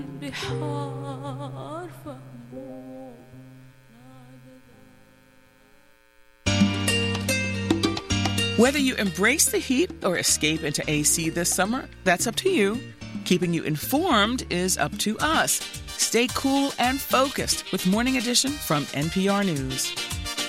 بحار فهمو. Whether you embrace the heat or escape into AC this summer, that's up to you. Keeping you informed is up to us. Stay cool and focused with Morning Edition from NPR News.